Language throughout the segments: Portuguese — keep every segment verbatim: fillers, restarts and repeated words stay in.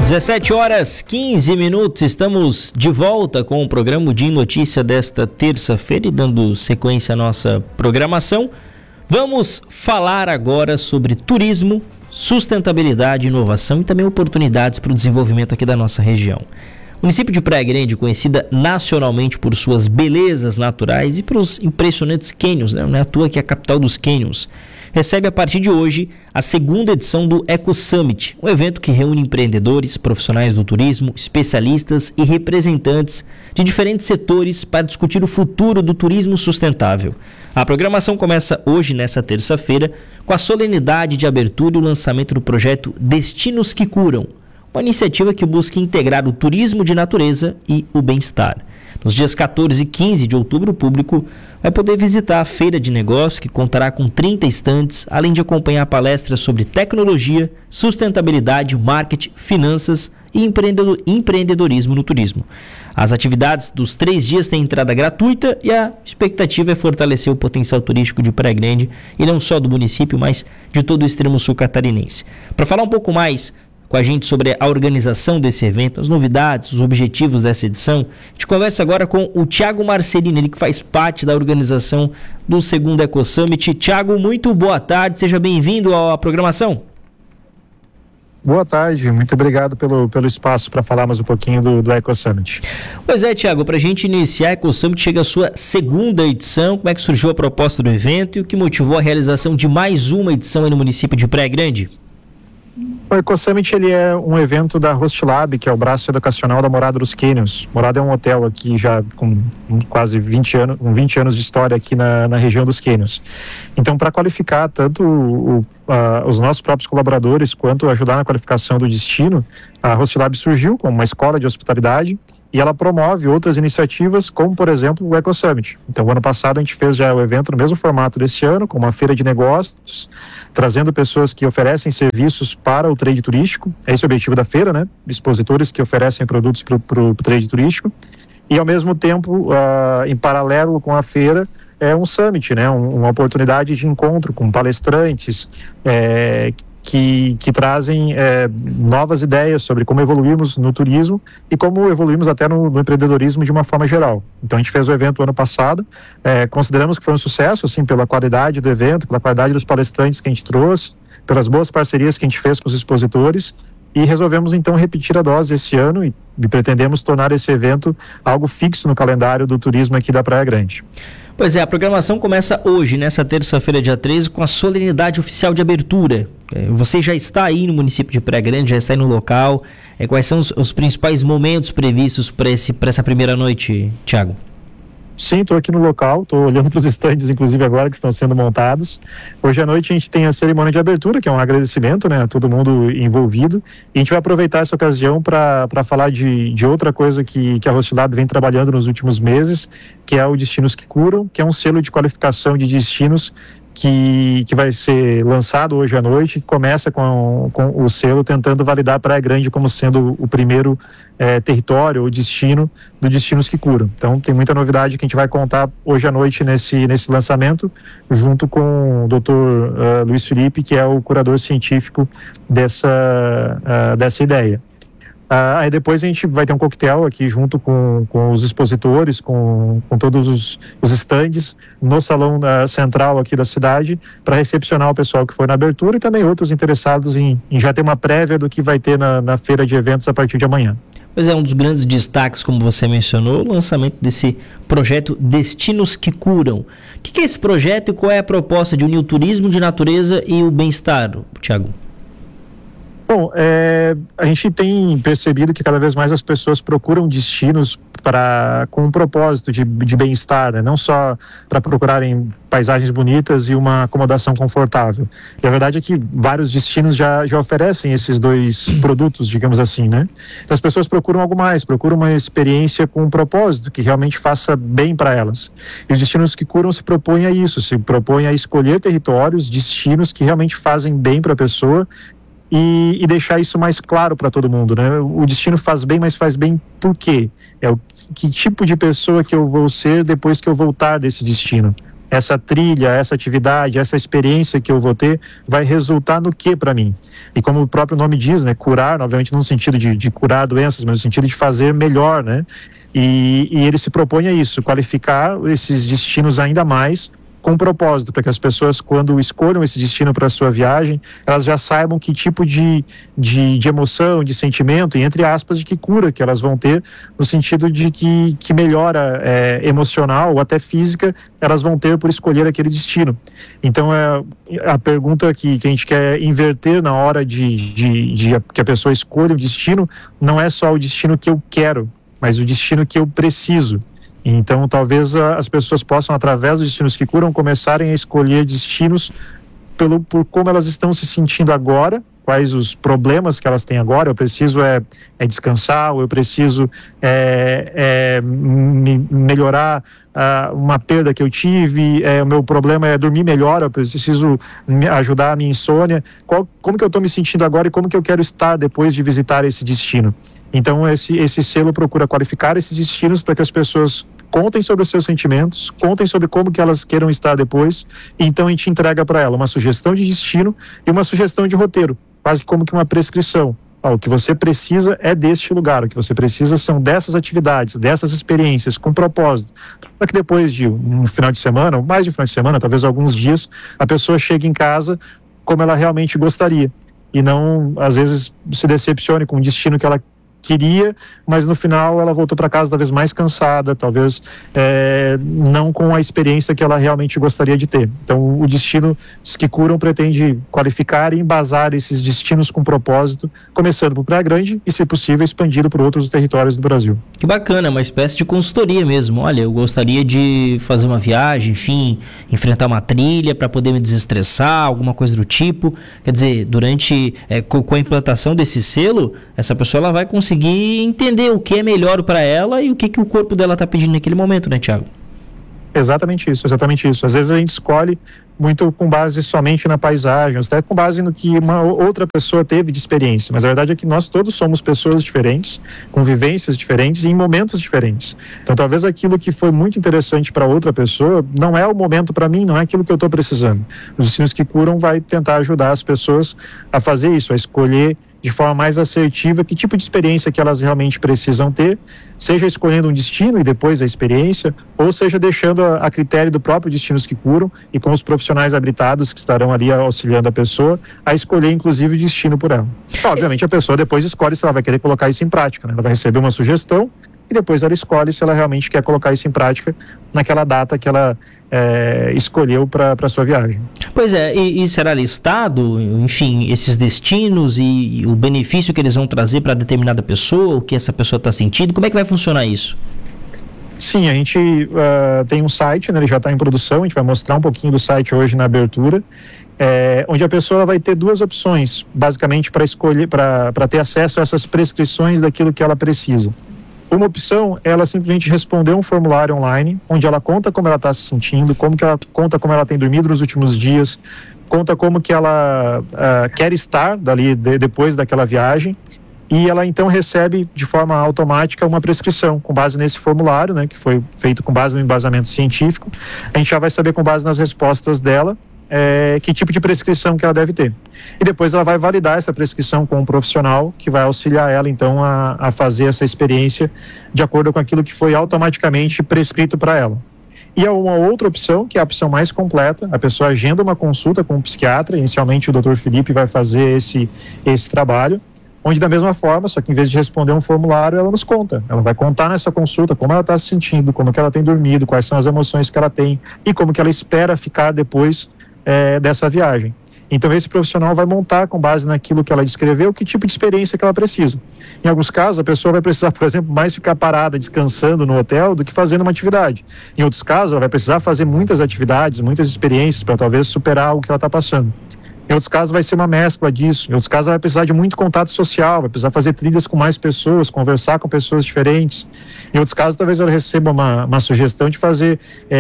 dezessete horas, quinze minutos, estamos de volta com o programa de Notícia desta terça-feira e dando sequência à nossa programação. Vamos falar agora sobre turismo, sustentabilidade, inovação e também oportunidades para o desenvolvimento aqui da nossa região. O município de Praia Grande, conhecida nacionalmente por suas belezas naturais e pelos impressionantes cânions, né? Não é à toa que é a capital dos cânions, recebe a partir de hoje a segunda edição do Eco Summit, um evento que reúne empreendedores, profissionais do turismo, especialistas e representantes de diferentes setores para discutir o futuro do turismo sustentável. A programação começa hoje, nessa terça-feira, com a solenidade de abertura e o lançamento do projeto Destinos que Curam, uma iniciativa que busca integrar o turismo de natureza e o bem-estar. Nos dias quatorze e quinze de outubro, o público vai poder visitar a feira de negócios, que contará com trinta estandes, além de acompanhar palestras sobre tecnologia, sustentabilidade, marketing, finanças e empreendedorismo no turismo. As atividades dos três dias têm entrada gratuita e a expectativa é fortalecer o potencial turístico de Praia Grande, e não só do município, mas de todo o extremo sul catarinense. Para falar um pouco mais com a gente sobre a organização desse evento, as novidades, os objetivos dessa edição, a gente conversa agora com o Thiago Marcelino, ele que faz parte da organização do segundo Eco Summit. Thiago, muito boa tarde, seja bem-vindo à programação. Boa tarde, muito obrigado pelo, pelo espaço para falarmos um pouquinho do, do Eco Summit. Pois é, Thiago, para a gente iniciar, a Eco Summit chega à sua segunda edição. Como é que surgiu a proposta do evento e o que motivou a realização de mais uma edição aí no município de Praia Grande? O Eco Summit, ele é um evento da Host Lab, que é o braço educacional da Morada dos Cânions. Morada é um hotel aqui já com quase vinte anos, com vinte anos de história aqui na, na região dos Cânions. Então, para qualificar tanto o, a, os nossos próprios colaboradores quanto ajudar na qualificação do destino, a Host Lab surgiu como uma escola de hospitalidade e ela promove outras iniciativas, como, por exemplo, o Eco Summit. Então, o ano passado a gente fez já o evento no mesmo formato desse ano, com uma feira de negócios, trazendo pessoas que oferecem serviços para o trade turístico. É esse o objetivo da feira, né? Expositores que oferecem produtos para o trade turístico. E, ao mesmo tempo, uh, em paralelo com a feira, é um summit, né? Um, uma oportunidade de encontro com palestrantes, é, Que, que trazem é, novas ideias sobre como evoluirmos no turismo e como evoluirmos até no, no empreendedorismo de uma forma geral. Então, a gente fez o evento ano passado, é, consideramos que foi um sucesso, assim, pela qualidade do evento, pela qualidade dos palestrantes que a gente trouxe, pelas boas parcerias que a gente fez com os expositores, e resolvemos, então, repetir a dose esse ano e, e pretendemos tornar esse evento algo fixo no calendário do turismo aqui da Praia Grande. Pois é, a programação começa hoje, nessa terça-feira, dia treze, com a solenidade oficial de abertura. Você já está aí no município de Praia Grande, já está aí no local. Quais são os, os principais momentos previstos para esse, para essa primeira noite, Thiago? Sim, estou aqui no local, estou olhando para os estandes, inclusive agora, que estão sendo montados. Hoje à noite a gente tem a cerimônia de abertura, que é um agradecimento, né, a todo mundo envolvido. E a gente vai aproveitar essa ocasião para falar de, de outra coisa que, que a Host Lab vem trabalhando nos últimos meses, que é o Destinos que Curam, que é um selo de qualificação de destinos que, que vai ser lançado hoje à noite, que começa com, com o selo tentando validar Praia Grande como sendo o primeiro é, território ou destino do Destinos que Curam. Então tem muita novidade que a gente vai contar hoje à noite nesse, nesse lançamento, junto com o doutor uh, Luiz Felipe, que é o curador científico dessa, uh, dessa ideia. Uh, aí depois a gente vai ter um coquetel aqui junto com, com os expositores, com, com todos os, os estandes no salão uh, central aqui da cidade, para recepcionar o pessoal que foi na abertura e também outros interessados em, em já ter uma prévia do que vai ter na, na feira de eventos a partir de amanhã. Pois é, um dos grandes destaques, como você mencionou, o lançamento desse projeto Destinos que Curam. O que é esse projeto e qual é a proposta de unir o turismo de natureza e o bem-estar, Thiago? Bom, é, a gente tem percebido que cada vez mais as pessoas procuram destinos para, com um propósito de, de bem-estar, né? Não só para procurarem paisagens bonitas e uma acomodação confortável. E a verdade é que vários destinos já, já oferecem esses dois produtos, digamos assim, né? Então as pessoas procuram algo mais, procuram uma experiência com um propósito que realmente faça bem para elas. E os Destinos que Curam se propõem a isso, se propõem a escolher territórios, destinos que realmente fazem bem para a pessoa, E, e deixar isso mais claro para todo mundo, né? O destino faz bem, mas faz bem por quê? É o que tipo de pessoa que eu vou ser depois que eu voltar desse destino? essa trilha, essa atividade, essa experiência que eu vou ter, vai resultar no que para mim? E como o próprio nome diz, né, curar, obviamente não no sentido de, de curar doenças, mas no sentido de fazer melhor, né? E, e ele se propõe a isso, qualificar esses destinos ainda mais com propósito, para que as pessoas, quando escolham esse destino para a sua viagem, elas já saibam que tipo de, de, de emoção, de sentimento, e entre aspas, de que cura que elas vão ter, no sentido de que, que melhora é, emocional ou até física, elas vão ter por escolher aquele destino. Então, é, a pergunta que, que a gente quer inverter na hora de, de, de que a pessoa escolha um destino, não é só o destino que eu quero, mas o destino que eu preciso. Então, talvez a, as pessoas possam, através dos destinos que curam, começarem a escolher destinos pelo, por como elas estão se sentindo agora, quais os problemas que elas têm agora. Eu preciso é, é descansar, ou eu preciso é, é, me melhorar uh, uma perda que eu tive, é, o meu problema é dormir melhor, eu preciso me ajudar a minha insônia. Qual, como que eu estou me sentindo agora e como que eu quero estar depois de visitar esse destino? Então, esse, esse selo procura qualificar esses destinos para que as pessoas contem sobre os seus sentimentos, contem sobre como que elas queiram estar depois, e então a gente entrega para ela uma sugestão de destino e uma sugestão de roteiro, quase como que uma prescrição. Ah, o que você precisa é deste lugar, o que você precisa são dessas atividades, dessas experiências, com propósito, para que depois de um final de semana, ou mais de um final de semana, talvez alguns dias, a pessoa chegue em casa como ela realmente gostaria, e não, às vezes, se decepcione com o destino que ela queria, mas no final ela voltou para casa talvez mais cansada, talvez é, não com a experiência que ela realmente gostaria de ter. Então, o destino que curam pretende qualificar e embasar esses destinos com propósito, começando por Praia Grande e, se possível, expandido por outros territórios do Brasil. Que bacana, uma espécie de consultoria mesmo. Olha, eu gostaria de fazer uma viagem, enfim, enfrentar uma trilha para poder me desestressar, alguma coisa do tipo. Quer dizer, durante, é, com, com a implantação desse selo, essa pessoa ela vai conseguir conseguir entender o que é melhor para ela e o que, que o corpo dela está pedindo naquele momento, né, Thiago? Exatamente isso, exatamente isso. Às vezes a gente escolhe muito com base somente na paisagem, até com base no que uma outra pessoa teve de experiência, mas a verdade é que nós todos somos pessoas diferentes, com vivências diferentes e em momentos diferentes. Então talvez aquilo que foi muito interessante para outra pessoa não é o momento para mim, não é aquilo que eu estou precisando. Os destinos que curam vai tentar ajudar as pessoas a fazer isso, a escolher de forma mais assertiva que tipo de experiência que elas realmente precisam ter, seja escolhendo um destino e depois a experiência, ou seja deixando a, a critério do próprio Destinos que Curam e com os profissionais habilitados que estarão ali auxiliando a pessoa a escolher inclusive o destino por ela. Obviamente a pessoa depois escolhe se ela vai querer colocar isso em prática, né? Ela vai receber uma sugestão e depois ela escolhe se ela realmente quer colocar isso em prática naquela data que ela é, escolheu para a sua viagem. Pois é, e, e será listado, enfim, esses destinos e, e o benefício que eles vão trazer para determinada pessoa, o que essa pessoa está sentindo? Como é que vai funcionar isso? Sim, a gente uh, tem um site, né, ele já está em produção, a gente vai mostrar um pouquinho do site hoje na abertura, é, onde a pessoa vai ter duas opções, basicamente para escolher, para ter acesso a essas prescrições daquilo que ela precisa. Uma opção é ela simplesmente responder um formulário online, onde ela conta como ela está se sentindo, como que ela conta como ela tem dormido nos últimos dias, conta como que ela uh, quer estar dali de, depois daquela viagem, e ela então recebe de forma automática uma prescrição com base nesse formulário, né, que foi feito com base no embasamento científico. A gente já vai saber com base nas respostas dela É, que tipo de prescrição que ela deve ter. E depois ela vai validar essa prescrição com um profissional que vai auxiliar ela, então, a, a fazer essa experiência de acordo com aquilo que foi automaticamente prescrito para ela. E há uma outra opção, que é a opção mais completa, a pessoa agenda uma consulta com um psiquiatra, inicialmente o doutor Felipe vai fazer esse, esse trabalho, onde da mesma forma, só que em vez de responder um formulário, ela nos conta. Ela vai contar nessa consulta como ela está se sentindo, como que ela tem dormido, quais são as emoções que ela tem e como que ela espera ficar depois É, dessa viagem. Então esse profissional vai montar com base naquilo que ela descreveu, que tipo de experiência que ela precisa. Em alguns casos a pessoa vai precisar, por exemplo, mais ficar parada descansando no hotel do que fazendo uma atividade. Em outros casos ela vai precisar fazer muitas atividades, muitas experiências para talvez superar o que ela está passando. Em outros casos vai ser uma mescla disso. Em outros casos ela vai precisar de muito contato social, vai precisar fazer trilhas com mais pessoas, conversar com pessoas diferentes. Em outros casos talvez ela receba uma, uma sugestão de fazer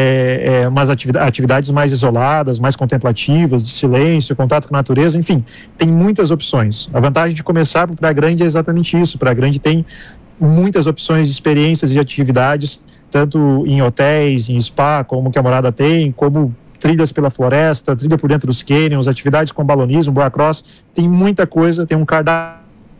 é, é, umas atividades, atividades mais isoladas, mais contemplativas, de silêncio, contato com a natureza, enfim, tem muitas opções. A vantagem de começar por Praia Grande é exatamente isso. Praia Grande tem muitas opções de experiências e atividades, tanto em hotéis, em spa, como que a morada tem, como trilhas pela floresta, trilha por dentro dos canyons, atividades com balonismo, boa cross, tem muita coisa, tem um cardápio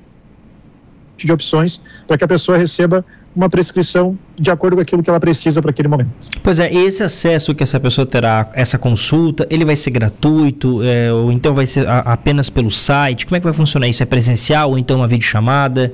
de opções para que a pessoa receba uma prescrição de acordo com aquilo que ela precisa para aquele momento. Pois é, esse acesso que essa pessoa terá, essa consulta, ele vai ser gratuito, é, ou então vai ser a, apenas pelo site? Como é que vai funcionar isso? É presencial ou então uma videochamada?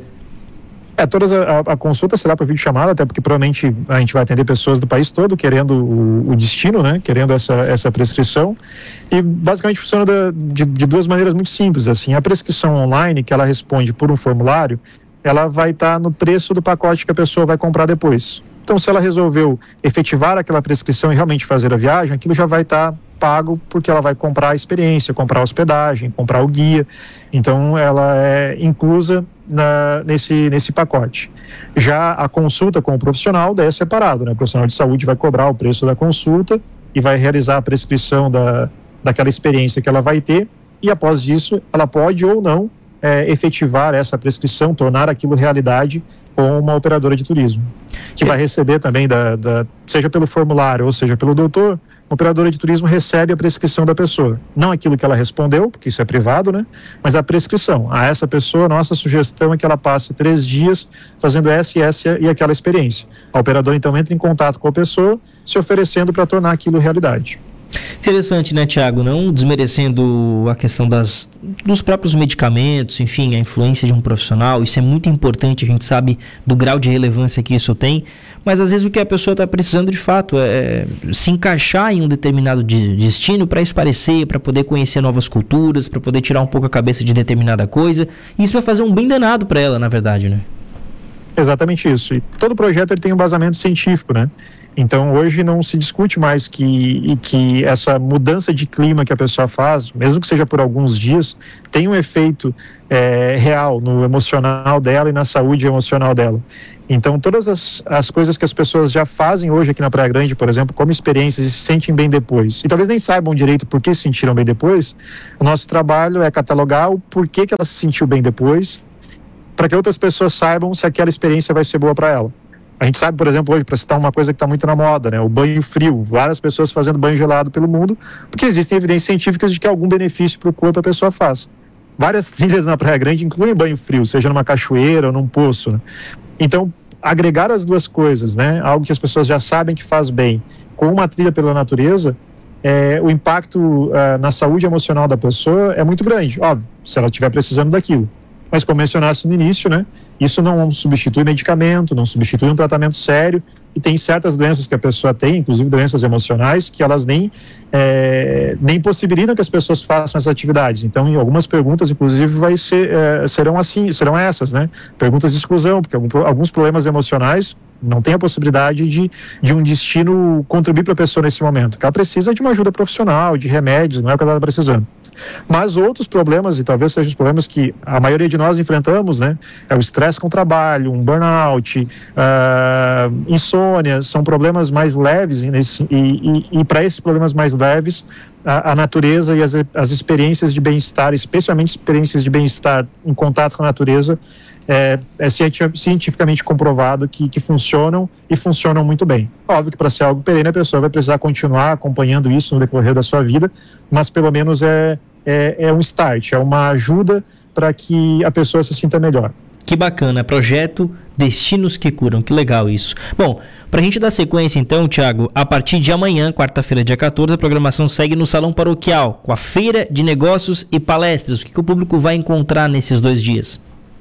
É, todas a, a consulta será por videochamada, até porque provavelmente a gente vai atender pessoas do país todo querendo o, o destino, né, querendo essa, essa prescrição, e basicamente funciona da, de, de duas maneiras muito simples, assim, a prescrição online, que ela responde por um formulário, ela vai estar tá no preço do pacote que a pessoa vai comprar depois. Então, se ela resolveu efetivar aquela prescrição e realmente fazer a viagem, aquilo já vai estar tá pago, porque ela vai comprar a experiência, comprar a hospedagem, comprar o guia. Então, ela é inclusa na, nesse, nesse pacote. Já a consulta com o profissional, daí é separado, né? O profissional de saúde vai cobrar o preço da consulta e vai realizar a prescrição da, daquela experiência que ela vai ter, e após isso, ela pode ou não É, efetivar essa prescrição, tornar aquilo realidade com uma operadora de turismo, que é. vai receber também, da, da, seja pelo formulário ou seja pelo doutor, a operadora de turismo recebe a prescrição da pessoa, não aquilo que ela respondeu, porque isso é privado, né? Mas a prescrição. A essa pessoa, nossa sugestão é que ela passe três dias fazendo essa e essa e aquela experiência. A operadora então entra em contato com a pessoa, se oferecendo para tornar aquilo realidade. Interessante, né, Tiago? Não desmerecendo a questão das, dos próprios medicamentos, enfim, a influência de um profissional, isso é muito importante, a gente sabe do grau de relevância que isso tem, mas às vezes o que a pessoa está precisando de fato é se encaixar em um determinado de, destino para esparecer, para poder conhecer novas culturas, para poder tirar um pouco a cabeça de determinada coisa, e isso vai fazer um bem danado para ela, na verdade, né? Exatamente isso. E todo projeto ele tem um embasamento científico, né? Então, hoje não se discute mais que, que essa mudança de clima que a pessoa faz, mesmo que seja por alguns dias, tem um efeito é, real no emocional dela e na saúde emocional dela. Então, todas as, as coisas que as pessoas já fazem hoje aqui na Praia Grande, por exemplo, como experiências e se sentem bem depois, e talvez nem saibam direito por que se sentiram bem depois, o nosso trabalho é catalogar o porquê que ela se sentiu bem depois, para que outras pessoas saibam se aquela experiência vai ser boa para ela. A gente sabe, por exemplo, hoje, para citar uma coisa que está muito na moda, né, o banho frio, várias pessoas fazendo banho gelado pelo mundo, porque existem evidências científicas de que algum benefício para o corpo a pessoa faz. Várias trilhas na Praia Grande incluem banho frio, seja numa cachoeira ou num poço, né? Então, agregar as duas coisas, né, algo que as pessoas já sabem que faz bem, com uma trilha pela natureza, é, o impacto uh, na saúde emocional da pessoa é muito grande, óbvio, se ela estiver precisando daquilo. Mas como mencionasse no início, né, isso não substitui medicamento, não substitui um tratamento sério, e tem certas doenças que a pessoa tem, inclusive doenças emocionais, que elas nem, é, nem possibilitam que as pessoas façam essas atividades. Então, em algumas perguntas, inclusive, vai ser, é, serão assim, serão essas, né? Perguntas de exclusão, porque alguns problemas emocionais não tem a possibilidade de, de um destino contribuir para a pessoa nesse momento. Ela precisa de uma ajuda profissional, de remédios, não é o que ela está precisando. Mas outros problemas, e talvez sejam os problemas que a maioria de nós enfrentamos, né? É o estresse com o trabalho, um burnout, uh, insônia, são problemas mais leves, nesse, e, e, e para esses problemas mais leves, a, a natureza e as, as experiências de bem-estar, especialmente experiências de bem-estar em contato com a natureza, É, é cientificamente comprovado que, que funcionam e funcionam muito bem. Óbvio que para ser algo perene a pessoa vai precisar continuar acompanhando isso no decorrer da sua vida, mas pelo menos é, é, é um start, é uma ajuda para que a pessoa se sinta melhor. Que bacana, projeto Destinos que Curam, que legal isso. Bom, para a gente dar sequência então, Tiago, a partir de amanhã, quarta-feira, dia quatorze, a programação segue no Salão Paroquial, com a Feira de Negócios e Palestras. O que, que o público vai encontrar nesses dois dias?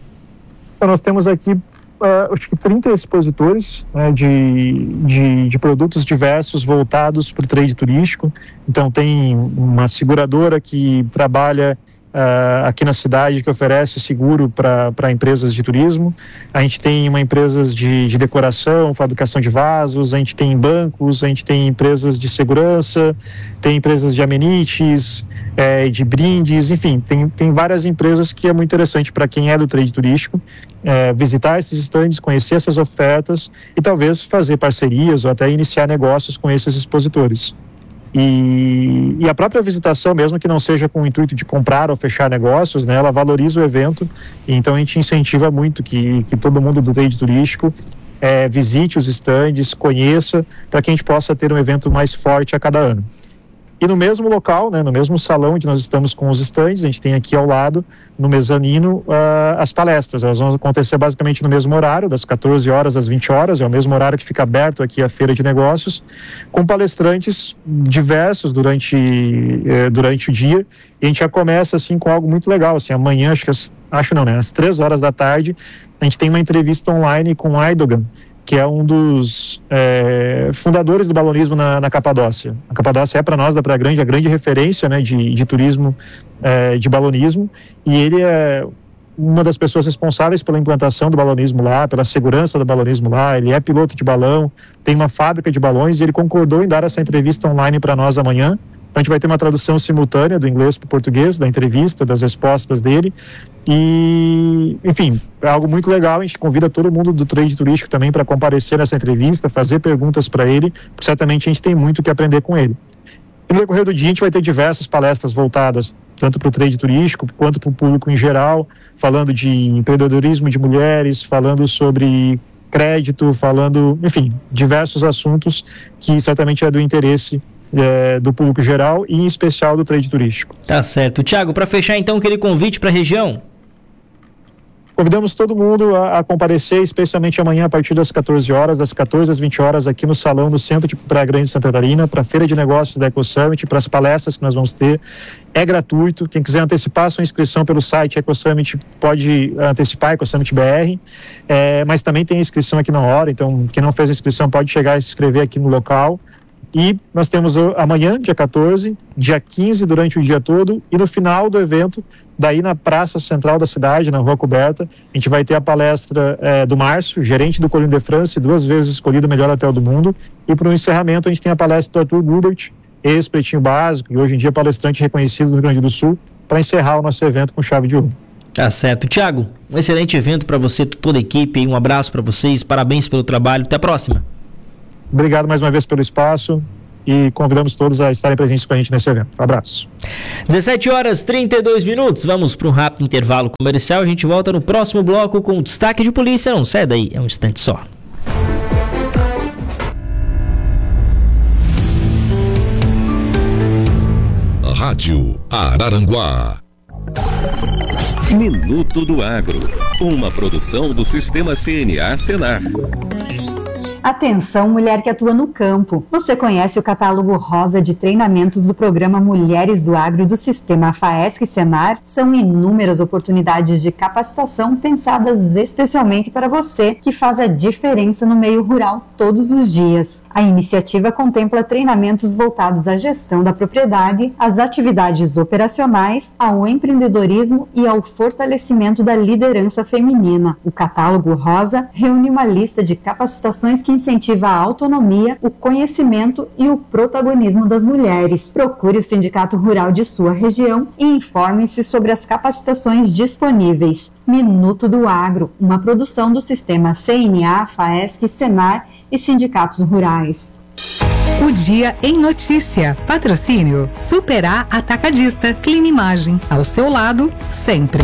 Nós temos aqui, uh, acho que trinta expositores, né, de, de, de produtos diversos voltados para o trade turístico. Então tem uma seguradora que trabalha uh, aqui na cidade, que oferece seguro para empresas de turismo. A gente tem uma empresas de, de decoração, fabricação de vasos, a gente tem bancos, a gente tem empresas de segurança, tem empresas de amenities, é, de brindes, enfim, tem, tem várias empresas que é muito interessante para quem é do trade turístico, é, visitar esses estandes, conhecer essas ofertas e talvez fazer parcerias ou até iniciar negócios com esses expositores. E, e a própria visitação, mesmo que não seja com o intuito de comprar ou fechar negócios, né, ela valoriza o evento, e então a gente incentiva muito que, que todo mundo do trade turístico é, visite os estandes, conheça, para que a gente possa ter um evento mais forte a cada ano. E no mesmo local, né, no mesmo salão onde nós estamos com os estandes, a gente tem aqui ao lado, no mezanino, uh, as palestras. Elas vão acontecer basicamente no mesmo horário, das quatorze horas às vinte horas, é o mesmo horário que fica aberto aqui a Feira de Negócios, com palestrantes diversos durante, eh, durante o dia. E a gente já começa assim com algo muito legal, assim, amanhã, acho que as, acho não, né, às três horas da tarde, a gente tem uma entrevista online com o Aidogan, que é um dos é, fundadores do balonismo na, na Capadócia. A Capadócia é para nós, da Praia Grande, a grande referência, né, de, de turismo é, de balonismo, e ele é uma das pessoas responsáveis pela implantação do balonismo lá, pela segurança do balonismo lá. Ele é piloto de balão, tem uma fábrica de balões, e ele concordou em dar essa entrevista online para nós amanhã. Então a gente vai ter uma tradução simultânea do inglês para o português, da entrevista, das respostas dele. E, enfim, é algo muito legal. A gente convida todo mundo do trade turístico também para comparecer nessa entrevista, fazer perguntas para ele, porque certamente a gente tem muito que aprender com ele. E no decorrer do dia a gente vai ter diversas palestras voltadas tanto para o trade turístico quanto para o público em geral, falando de empreendedorismo de mulheres, falando sobre crédito, falando, enfim, diversos assuntos que certamente é do interesse É, do público geral e em especial do trade turístico. Tá certo. Tiago, para fechar então aquele convite para a região. Convidamos todo mundo a, a comparecer, especialmente amanhã a partir das quatorze horas, das quatorze às vinte horas, aqui no salão no centro de Praia Grande de Santa Catarina, para a Feira de Negócios da EcoSummit, para as palestras que nós vamos ter. É gratuito. Quem quiser antecipar sua inscrição pelo site EcoSummit pode antecipar, EcoSummit B R, é, mas também tem inscrição aqui na hora, então quem não fez a inscrição pode chegar e se inscrever aqui no local. E nós temos amanhã, dia quatorze, dia quinze, durante o dia todo, e no final do evento, daí na praça central da cidade, na Rua Coberta, a gente vai ter a palestra é, do Márcio, gerente do Colline de France, duas vezes escolhido o melhor hotel do mundo, e para o encerramento a gente tem a palestra do Arthur Gubert, ex-Pretinho Básico, e hoje em dia palestrante reconhecido do Rio Grande do Sul, para encerrar o nosso evento com chave de ouro. Tá certo. Tiago, um excelente evento para você, toda a equipe, um abraço para vocês, parabéns pelo trabalho, até a próxima. Obrigado mais uma vez pelo espaço e convidamos todos a estarem presentes com a gente nesse evento. Um abraço. dezessete horas e trinta e dois minutos. Vamos para um rápido intervalo comercial. A gente volta no próximo bloco com o destaque de polícia. Não sai daí, é um instante só. Rádio Araranguá. Minuto do Agro. Uma produção do Sistema C N A Senar. Atenção, mulher que atua no campo. Você conhece o catálogo rosa de treinamentos do programa Mulheres do Agro do Sistema FAESC Senar? São inúmeras oportunidades de capacitação pensadas especialmente para você, que faz a diferença no meio rural todos os dias. A iniciativa contempla treinamentos voltados à gestão da propriedade, às atividades operacionais, ao empreendedorismo e ao fortalecimento da liderança feminina. O catálogo rosa reúne uma lista de capacitações que incentiva a autonomia, o conhecimento e o protagonismo das mulheres. Procure o Sindicato Rural de sua região e informe-se sobre as capacitações disponíveis. Minuto do Agro, uma produção do Sistema C N A, FAESC, Senar e sindicatos rurais. O Dia em Notícia. Patrocínio Super A Atacadista. Clean Imagem. Ao seu lado, sempre.